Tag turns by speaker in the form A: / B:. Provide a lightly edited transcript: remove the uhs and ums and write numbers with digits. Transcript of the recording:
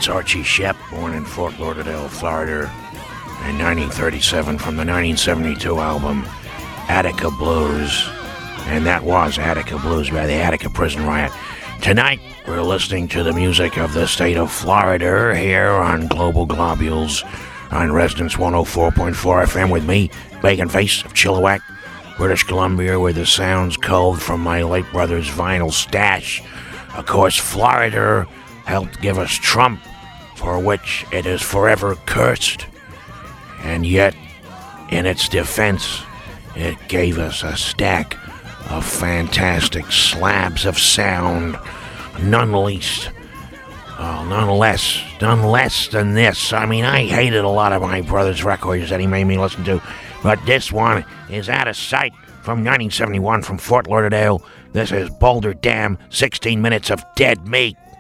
A: That's Archie Shepp, born in Fort Lauderdale, Florida in 1937 from the 1972 album Attica Blues. And that was Attica Blues by the Attica Prison Riot. Tonight, we're listening to the music of the state of Florida here on Global Globules on Residence 104.4 FM with me, Bacon Face of Chilliwack, British Columbia, where the sounds culled from my late brother's vinyl stash. Of course, Florida helped give us Trump, for which it is forever cursed. And yet, in its defense, it gave us a stack of fantastic slabs of sound, none less than this. I mean, I hated a lot of my brother's records that he made me listen to, but this one is out of sight from 1971 from Fort Lauderdale. This is Boulder Dam, 16 Minutes of Dead Meat.